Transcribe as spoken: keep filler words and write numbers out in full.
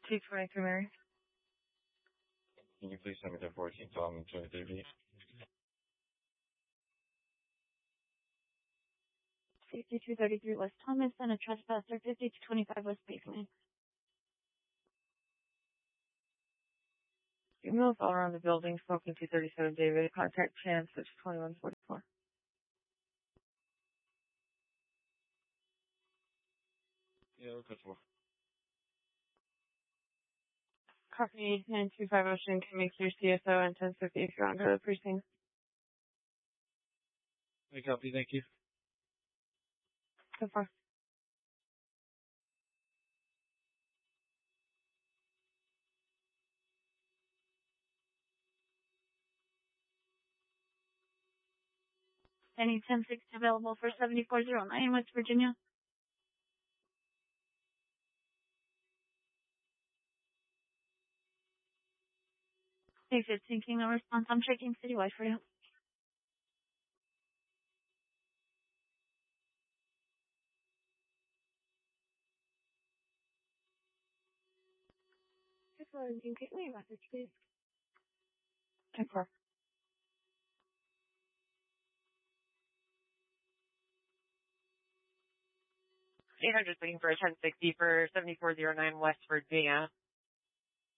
two twenty-three, Mary. Can you please send me the fourteen Tom twenty-three B? fifty-two thirty-three West Thomas and a trespasser, fifty-two twenty-five West Baseline. You move all around the building, smoking two thirty-seven David. Contact Chance, which is twenty-one forty-four. Yeah, we're good for. Copy nine two five Ocean can make your C S O and ten fifty if you want to go to the precinct. I copy, thank you. So far. Any ten six available for seventy-four oh nine West Virginia. If it's thinking no response, I'm checking citywide for you. Can you get me a message, please? ten four. eight hundred waiting for a ten sixty for seventy-four oh nine West Virginia.